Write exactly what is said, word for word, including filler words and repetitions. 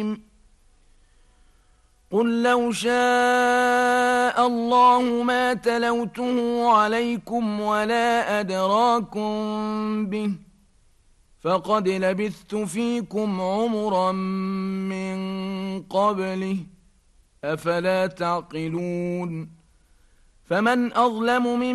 قل لو شاء الله ما تلوته عليكم ولا أدراكم به فقد لبثت فيكم عمرا من قبله أفلا تعقلون فمن أظلم من